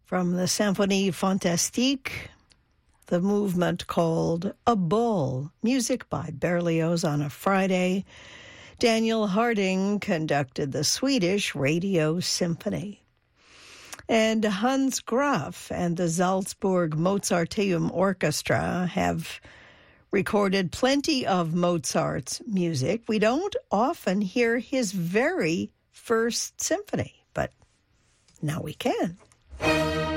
From the Symphonie Fantastique, the movement called A Bull, music by Berlioz on a Friday. Daniel Harding conducted the Swedish Radio Symphony. And Hans Graf and the Salzburg Mozarteum Orchestra have recorded plenty of Mozart's music. We don't often hear his very first symphony, but now we can.